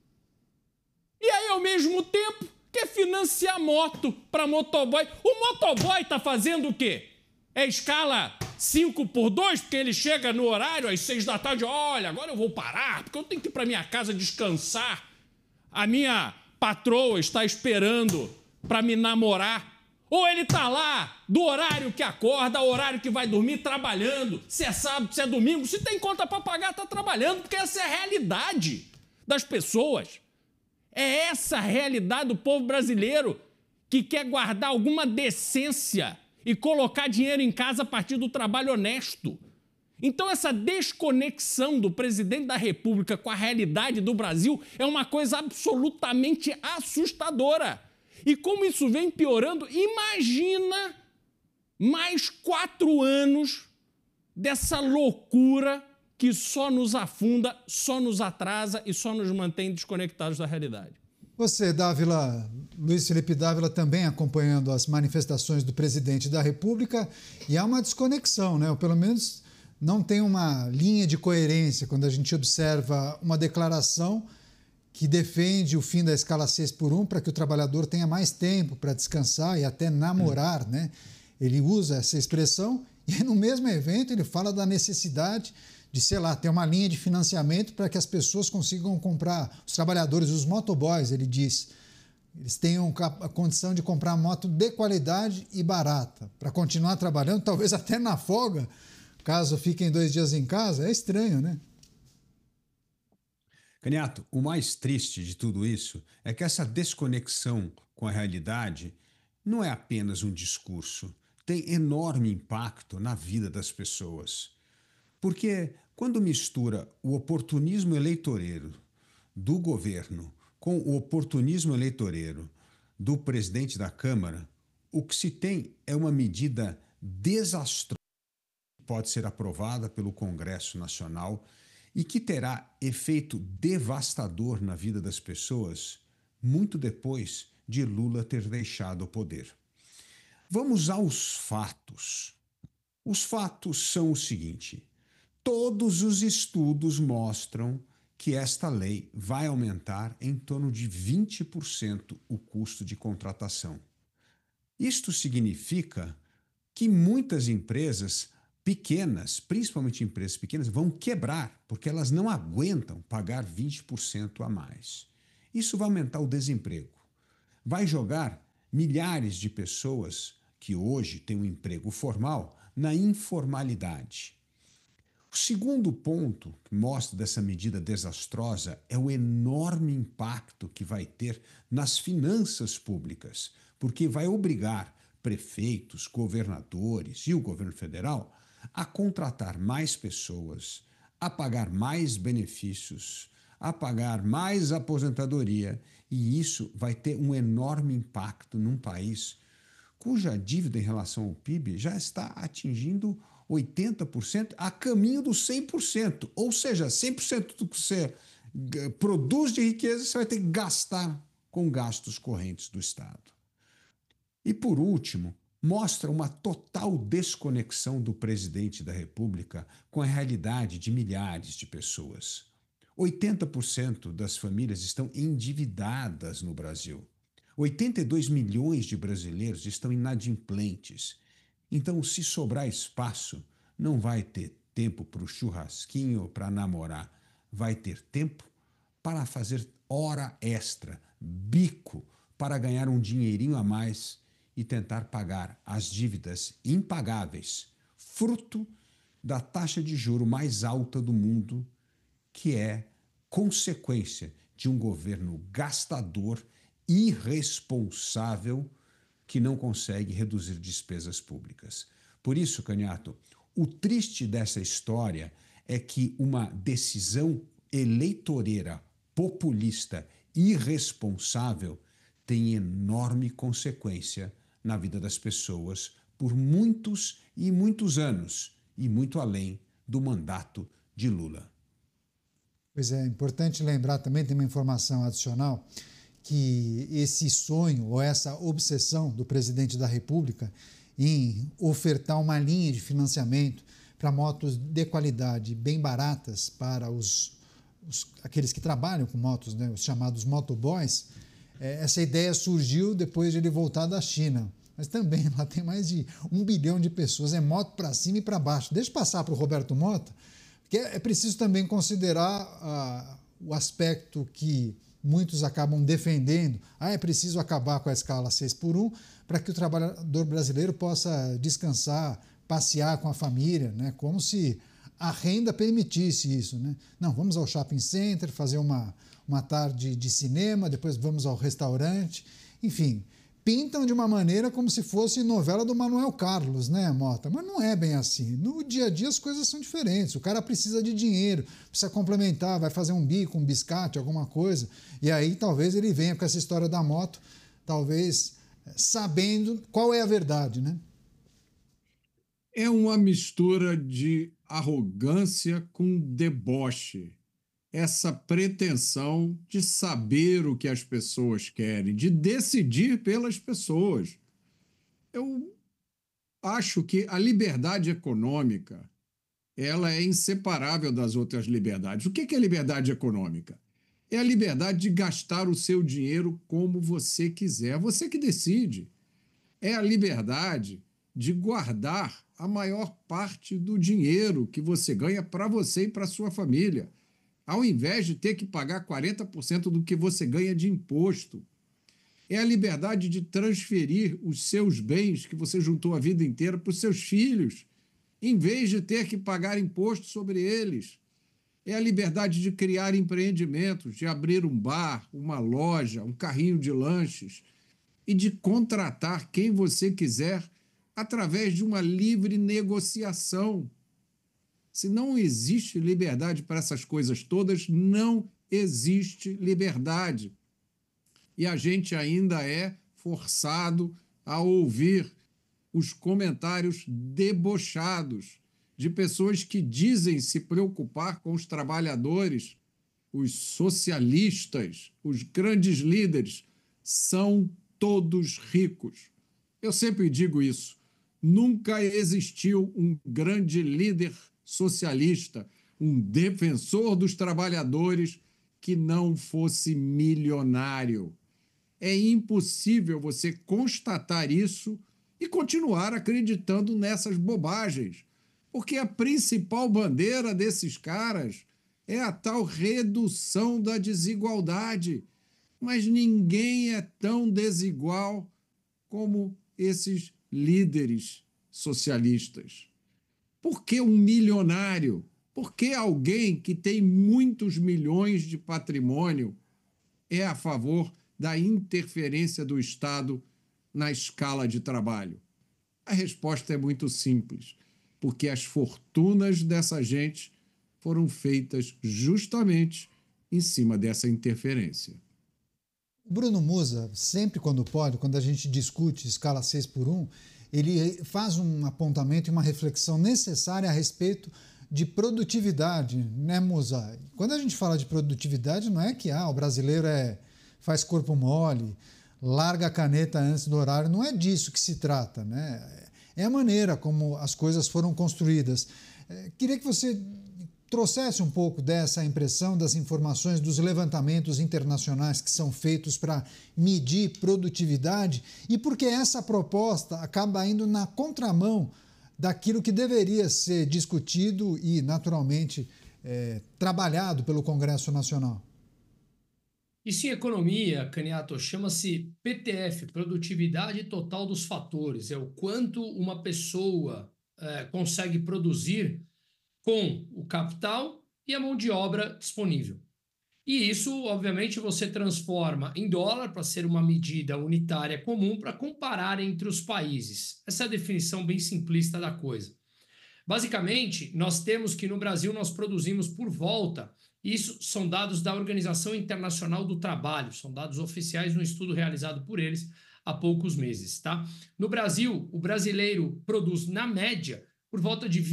[SPEAKER 8] E aí, ao mesmo tempo, quer financiar moto para motoboy. O motoboy está fazendo o quê? É escala 5x2, porque ele chega no horário às 6 da tarde. Olha, agora eu vou parar, porque eu tenho que ir para minha casa descansar. A minha patroa está esperando para me namorar. Ou ele está lá do horário que acorda ao horário que vai dormir, trabalhando. Se é sábado, se é domingo, se tem conta para pagar, está trabalhando, porque essa é a realidade das pessoas. É essa a realidade do povo brasileiro que quer guardar alguma decência e colocar dinheiro em casa a partir do trabalho honesto. Então essa desconexão do presidente da República com a realidade do Brasil é uma coisa absolutamente assustadora. E como isso vem piorando, imagina mais 4 anos dessa loucura que só nos afunda, só nos atrasa e só nos mantém desconectados da realidade.
[SPEAKER 6] Você, Dávila, Luiz Felipe Dávila, também acompanhando as manifestações do presidente da República, e há uma desconexão, né? Ou pelo menos não tem uma linha de coerência quando a gente observa uma declaração que defende o fim da escala 6x1 para que o trabalhador tenha mais tempo para descansar e até namorar, né? Ele usa essa expressão e no mesmo evento ele fala da necessidade de, sei lá, ter uma linha de financiamento para que as pessoas consigam comprar, os trabalhadores, os motoboys, ele diz, eles tenham a condição de comprar moto de qualidade e barata, para continuar trabalhando, talvez até na folga, caso fiquem 2 dias em casa. É estranho, né?
[SPEAKER 7] Caniato, o mais triste de tudo isso é que essa desconexão com a realidade não é apenas um discurso, tem enorme impacto na vida das pessoas. Porque quando mistura o oportunismo eleitoreiro do governo com o oportunismo eleitoreiro do presidente da Câmara, o que se tem é uma medida desastrosa que pode ser aprovada pelo Congresso Nacional e que terá efeito devastador na vida das pessoas muito depois de Lula ter deixado o poder. Vamos aos fatos. Os fatos são o seguinte: todos os estudos mostram que esta lei vai aumentar em torno de 20% o custo de contratação. Isto significa que muitas empresas pequenas, principalmente empresas pequenas, vão quebrar, porque elas não aguentam pagar 20% a mais. Isso vai aumentar o desemprego. Vai jogar milhares de pessoas que hoje têm um emprego formal na informalidade. O segundo ponto que mostra dessa medida desastrosa é o enorme impacto que vai ter nas finanças públicas, porque vai obrigar prefeitos, governadores e o governo federal a contratar mais pessoas, a pagar mais benefícios, a pagar mais aposentadoria, e isso vai ter um enorme impacto num país cuja dívida em relação ao PIB já está atingindo 80%, a caminho dos 100%. Ou seja, 100% do que você produz de riqueza você vai ter que gastar com gastos correntes do Estado. E, por último, mostra uma total desconexão do presidente da República com a realidade de milhares de pessoas. 80% das famílias estão endividadas no Brasil. 82 milhões de brasileiros estão inadimplentes. Então, se sobrar espaço, não vai ter tempo para o churrasquinho ou para namorar. Vai ter tempo para fazer hora extra, bico, para ganhar um dinheirinho a mais e tentar pagar as dívidas impagáveis, fruto da taxa de juro mais alta do mundo, que é consequência de um governo gastador, irresponsável, que não consegue reduzir despesas públicas. Por isso, Canhato, o triste dessa história é que uma decisão eleitoreira, populista, irresponsável, tem enorme consequência na vida das pessoas por muitos e muitos anos, e muito além do mandato de Lula.
[SPEAKER 6] Pois é, importante lembrar também, tem uma informação adicional, que esse sonho ou essa obsessão do presidente da República em ofertar uma linha de financiamento para motos de qualidade bem baratas para aqueles que trabalham com motos, né, os chamados motoboys, essa ideia surgiu depois de ele voltar da China. Mas também lá tem mais de 1 bilhão de pessoas, é moto para cima e para baixo. Deixa eu passar para o Roberto Mota, porque é preciso também considerar o aspecto que muitos acabam defendendo. É preciso acabar com a escala 6x1 para que o trabalhador brasileiro possa descansar, passear com a família, né? Como se a renda permitisse isso, né? Não, vamos ao shopping center, fazer uma tarde de cinema, depois vamos ao restaurante, enfim, pintam de uma maneira como se fosse novela do Manuel Carlos, né, Mota? Mas não é bem assim. No dia a dia as coisas são diferentes. O cara precisa de dinheiro, precisa complementar, vai fazer um bico, um biscate, alguma coisa. E aí talvez ele venha com essa história da moto, talvez sabendo qual é a verdade, né?
[SPEAKER 5] É uma mistura de arrogância com deboche. Essa pretensão de saber o que as pessoas querem, de decidir pelas pessoas. Eu acho que a liberdade econômica ela é inseparável das outras liberdades. O que é liberdade econômica? É a liberdade de gastar o seu dinheiro como você quiser, você que decide. É a liberdade de guardar a maior parte do dinheiro que você ganha para você e para sua família, ao invés de ter que pagar 40% do que você ganha de imposto. É a liberdade de transferir os seus bens que você juntou a vida inteira para os seus filhos, em vez de ter que pagar imposto sobre eles. É a liberdade de criar empreendimentos, de abrir um bar, uma loja, um carrinho de lanches e de contratar quem você quiser através de uma livre negociação. Se não existe liberdade para essas coisas todas, não existe liberdade. E a gente ainda é forçado a ouvir os comentários debochados de pessoas que dizem se preocupar com os trabalhadores, os socialistas, os grandes líderes, são todos ricos. Eu sempre digo isso. Nunca existiu um grande líder socialista, um defensor dos trabalhadores que não fosse milionário. É impossível você constatar isso e continuar acreditando nessas bobagens, porque a principal bandeira desses caras é a tal redução da desigualdade. Mas ninguém é tão desigual como esses líderes socialistas. Por que um milionário? Por que alguém que tem muitos milhões de patrimônio é a favor da interferência do Estado na escala de trabalho? A resposta é muito simples, porque as fortunas dessa gente foram feitas justamente em cima dessa interferência.
[SPEAKER 6] Bruno Musa, sempre quando pode, quando a gente discute escala 6x1, ele faz um apontamento e uma reflexão necessária a respeito de produtividade, né, Musa? Quando a gente fala de produtividade, não é que o brasileiro faz corpo mole, larga a caneta antes do horário, não é disso que se trata, né? É a maneira como as coisas foram construídas. Queria que você trouxesse um pouco dessa impressão, das informações, dos levantamentos internacionais que são feitos para medir produtividade e porque essa proposta acaba indo na contramão daquilo que deveria ser discutido e, naturalmente, trabalhado pelo Congresso Nacional.
[SPEAKER 9] Isso em economia, Caniato, chama-se PTF, Produtividade Total dos Fatores. É o quanto uma pessoa consegue produzir com o capital e a mão de obra disponível. E isso, obviamente, você transforma em dólar para ser uma medida unitária comum para comparar entre os países. Essa é a definição bem simplista da coisa. Basicamente, nós temos que no Brasil nós produzimos por volta, isso são dados da Organização Internacional do Trabalho, são dados oficiais no estudo realizado por eles há poucos meses, tá? No Brasil, o brasileiro produz, na média, por volta de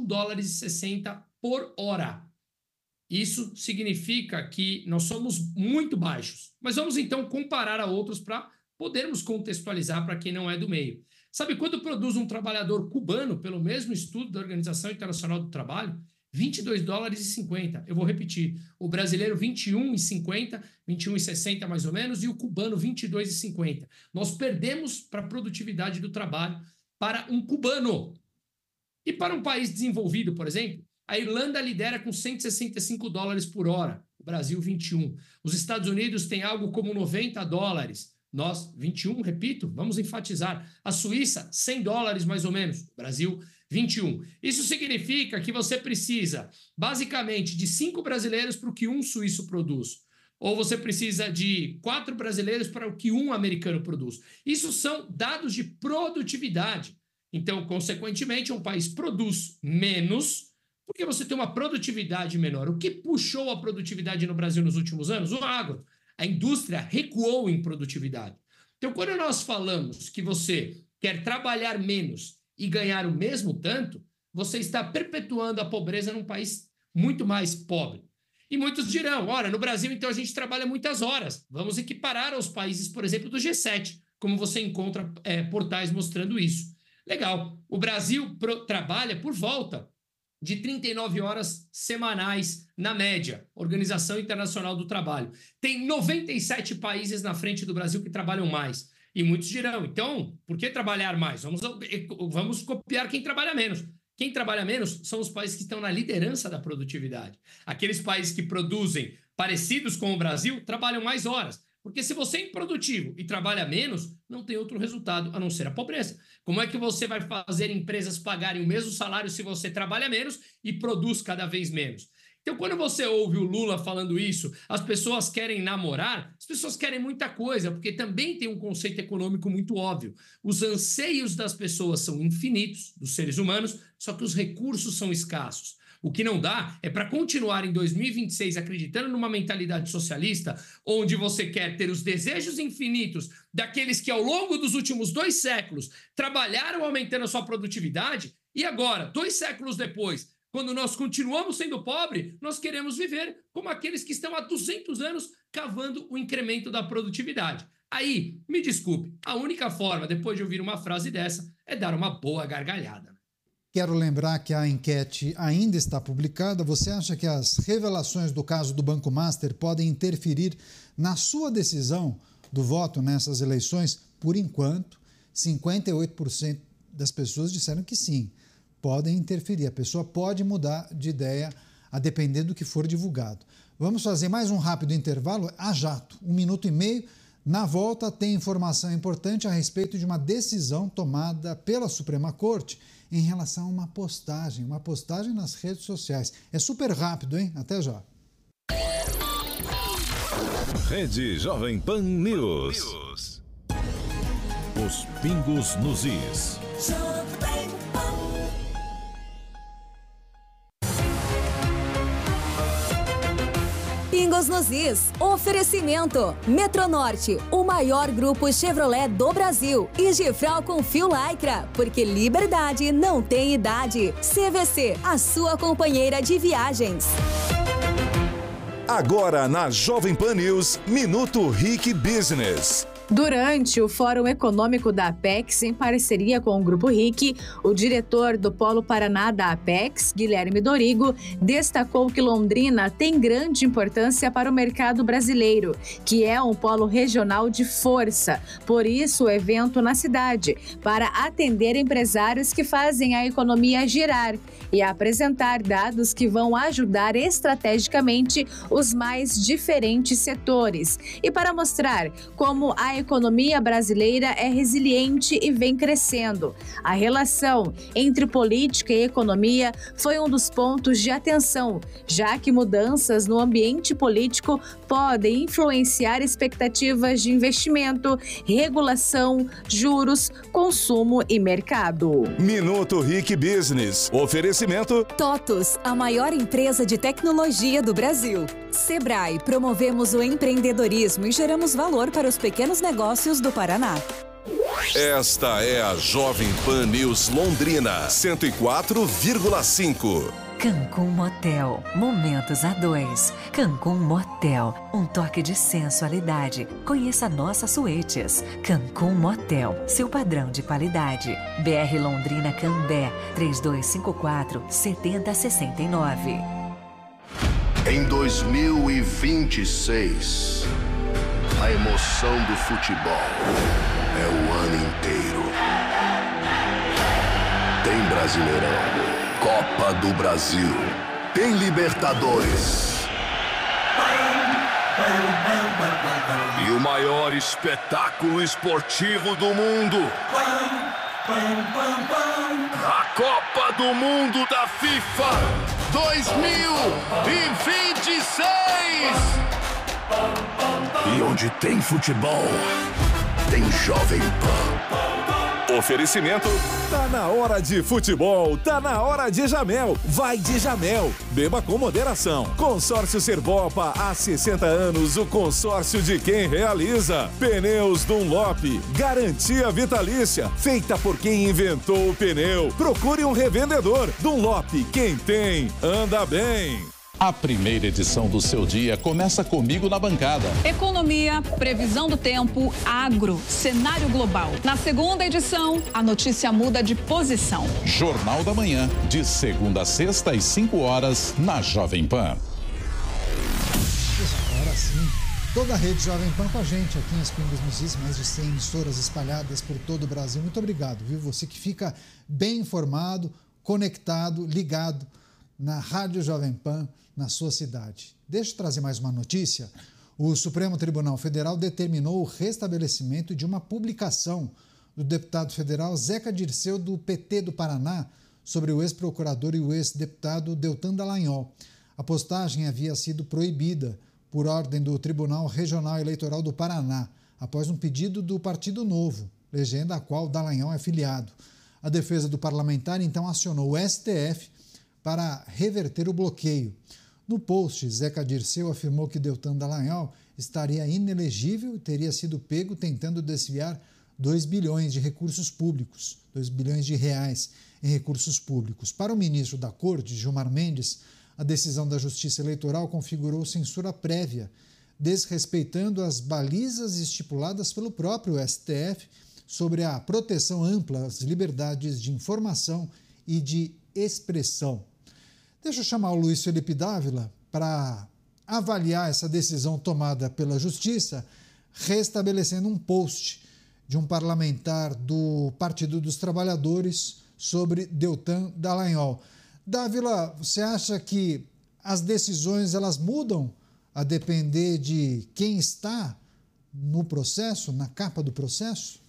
[SPEAKER 9] $21,60 por hora. Isso significa que nós somos muito baixos. Mas vamos então comparar a outros para podermos contextualizar para quem não é do meio. Sabe quanto produz um trabalhador cubano, pelo mesmo estudo da Organização Internacional do Trabalho? $22,50. Eu vou repetir. O brasileiro, $21,50, $21,60 mais ou menos, e o cubano, $22,50. Nós perdemos para a produtividade do trabalho para um cubano. E para um país desenvolvido, por exemplo, a Irlanda lidera com $165 por hora, o Brasil 21. Os Estados Unidos têm algo como $90, nós 21, repito, vamos enfatizar. A Suíça, $100 mais ou menos, o Brasil 21. Isso significa que você precisa, basicamente, de 5 brasileiros para o que um suíço produz. Ou você precisa de 4 brasileiros para o que um americano produz. Isso são dados de produtividade. Então, consequentemente, um país produz menos porque você tem uma produtividade menor. O que puxou a produtividade no Brasil nos últimos anos? O agro. A indústria recuou em produtividade. Então, quando nós falamos que você quer trabalhar menos e ganhar o mesmo tanto, você está perpetuando a pobreza num país muito mais pobre. E muitos dirão, ora, no Brasil, então, a gente trabalha muitas horas. Vamos equiparar aos países, por exemplo, do G7, como você encontra portais mostrando isso. Legal. O Brasil trabalha por volta de 39 horas semanais na média, Organização Internacional do Trabalho. Tem 97 países na frente do Brasil que trabalham mais. E muitos dirão, então, por que trabalhar mais? Vamos copiar quem trabalha menos. Quem trabalha menos são os países que estão na liderança da produtividade. Aqueles países que produzem parecidos com o Brasil trabalham mais horas. Porque se você é improdutivo e trabalha menos, não tem outro resultado a não ser a pobreza. Como é que você vai fazer empresas pagarem o mesmo salário se você trabalha menos e produz cada vez menos? Então, quando você ouve o Lula falando isso, as pessoas querem namorar, as pessoas querem muita coisa, porque também tem um conceito econômico muito óbvio. Os anseios das pessoas são infinitos, dos seres humanos, só que os recursos são escassos. O que não dá é para continuar em 2026 acreditando numa mentalidade socialista, onde você quer ter os desejos infinitos daqueles que ao longo dos últimos 2 séculos trabalharam aumentando a sua produtividade, e agora, 2 séculos depois, quando nós continuamos sendo pobres, nós queremos viver como aqueles que estão há 200 anos cavando o incremento da produtividade. Aí, me desculpe, a única forma, depois de ouvir uma frase dessa, é dar uma boa gargalhada.
[SPEAKER 6] Quero lembrar que a enquete ainda está publicada. Você acha que as revelações do caso do Banco Master podem interferir na sua decisão do voto nessas eleições? Por enquanto, 58% das pessoas disseram que sim, podem interferir. A pessoa pode mudar de ideia a depender do que for divulgado. Vamos fazer mais um rápido intervalo a jato, 1 minuto e meio. Na volta tem informação importante a respeito de uma decisão tomada pela Suprema Corte em relação a uma postagem nas redes sociais. É super rápido, hein? Até já.
[SPEAKER 1] Rede Jovem Pan News. Os pingos nos is.
[SPEAKER 12] Pingos nos is. Oferecimento. Metronorte, o maior grupo Chevrolet do Brasil. E Gifral com fio Lycra, porque liberdade não tem idade. CVC, a sua companheira de viagens.
[SPEAKER 10] Agora na Jovem Pan News, Minuto RIC Business.
[SPEAKER 11] Durante o Fórum Econômico da Apex, em parceria com o Grupo RIC, o diretor do Polo Paraná da Apex, Guilherme Dorigo, destacou que Londrina tem grande importância para o mercado brasileiro, que é um polo regional de força. Por isso, o evento na cidade, para atender empresários que fazem a economia girar e apresentar dados que vão ajudar estrategicamente os mais diferentes setores. E para mostrar como a economia brasileira é resiliente e vem crescendo. A relação entre política e economia foi um dos pontos de atenção, já que mudanças no ambiente político podem influenciar expectativas de investimento, regulação, juros, consumo e mercado.
[SPEAKER 10] Minuto RIC Business. Oferecimento
[SPEAKER 12] TOTUS, a maior empresa de tecnologia do Brasil. Sebrae, promovemos o empreendedorismo e geramos valor para os pequenos negócios do Paraná.
[SPEAKER 10] Esta é a Jovem Pan News Londrina, 104,5.
[SPEAKER 2] Cancún Motel, momentos a dois. Cancún Motel, um toque de sensualidade. Conheça nossas suítes. Cancún Motel, seu padrão de qualidade. BR Londrina Cambé, 3254-7069.
[SPEAKER 19] Em 2026, a emoção do futebol é o ano inteiro. Tem Brasileirão, Copa do Brasil, tem Libertadores. E o maior espetáculo esportivo do mundo. A Copa do Mundo da FIFA 2026. E onde tem futebol, tem Jovem Pan.
[SPEAKER 10] Oferecimento. Tá na hora de futebol, tá na hora de Jamel. Vai de Jamel. Beba com moderação. Consórcio Serbopa, há 60 anos, o consórcio de quem realiza. Pneus Dunlop, garantia vitalícia, feita por quem inventou o pneu. Procure um revendedor. Dunlop, quem tem, anda bem.
[SPEAKER 3] A primeira edição do Seu Dia começa comigo na bancada.
[SPEAKER 4] Economia, previsão do tempo, agro, cenário global. Na segunda edição, a notícia muda de posição.
[SPEAKER 3] Jornal da Manhã, de segunda a sexta às 5 horas, na Jovem Pan.
[SPEAKER 6] Agora sim, toda a rede Jovem Pan com a gente aqui nas Pingos nos Is, mais de 100 emissoras espalhadas por todo o Brasil. Muito obrigado, viu? Você que fica bem informado, conectado, ligado na Rádio Jovem Pan, na sua cidade. Deixa eu trazer mais uma notícia. O Supremo Tribunal Federal determinou o restabelecimento de uma publicação do deputado federal Zeca Dirceu, do PT do Paraná, sobre o ex-procurador e o ex-deputado Deltan Dallagnol. A postagem havia sido proibida por ordem do Tribunal Regional Eleitoral do Paraná, após um pedido do Partido Novo, legenda a qual Dallagnol é filiado. A defesa do parlamentar então acionou o STF para reverter o bloqueio. No post, Zeca Dirceu afirmou que Deltan Dallagnol estaria inelegível e teria sido pego tentando desviar 2 bilhões de recursos públicos, 2 bilhões de reais em recursos públicos. Para o ministro da Corte, Gilmar Mendes, a decisão da Justiça Eleitoral configurou censura prévia, desrespeitando as balizas estipuladas pelo próprio STF sobre a proteção ampla às liberdades de informação e de expressão. Deixa eu chamar o Luiz Felipe Dávila para avaliar essa decisão tomada pela Justiça, restabelecendo um post de um parlamentar do Partido dos Trabalhadores sobre Deltan Dallagnol. Dávila, você acha que as decisões elas mudam a depender de quem está no processo, na capa do processo?